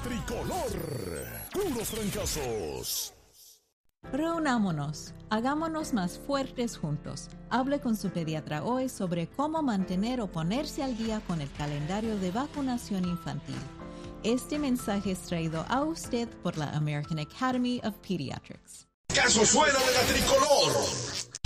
tricolor. Puros fracasos. Reunámonos, hagámonos más fuertes juntos. Hable con su pediatra hoy sobre cómo mantener o ponerse al día con el calendario de vacunación infantil. Este mensaje es traído a usted por la American Academy of Pediatrics. Caso fuera de la tricolor.